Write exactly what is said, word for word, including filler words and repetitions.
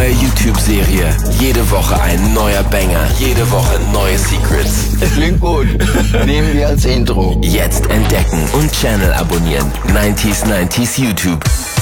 YouTube-Serie. Jede Woche ein neuer Banger. Jede Woche neue Secrets. Klingt gut. Nehmen wir als Intro. Jetzt entdecken und Channel abonnieren. neunzig neunzig YouTube.